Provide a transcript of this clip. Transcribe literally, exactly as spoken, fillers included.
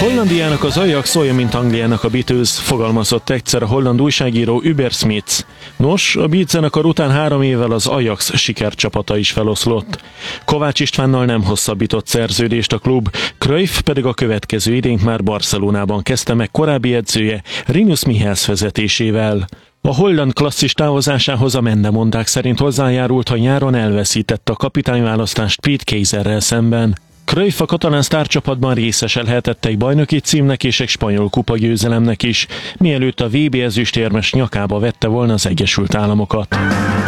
Hollandiának az Ajax olyan, mint Angliának a Beatles, fogalmazott egyszer a holland újságíró Uber Smits. Nos, a Beat zenekar után három évvel az Ajax sikercsapata is feloszlott. Kovács Istvánnal nem hosszabbított szerződést a klub, Cruyff pedig a következő idényt már Barcelonában kezdte meg korábbi edzője, Rinus Michels vezetésével. A holland klasszis távozásához a mendemondák szerint hozzájárult, ha nyáron elveszítette a kapitányválasztást Pete Keiserrel szemben. Cruyff a katalán sztárcsapatban részeselhetett egy bajnoki címnek és egy spanyol kupagyőzelemnek is, mielőtt a vé bé ezüstérmes nyakába vette volna az Egyesült Államokat.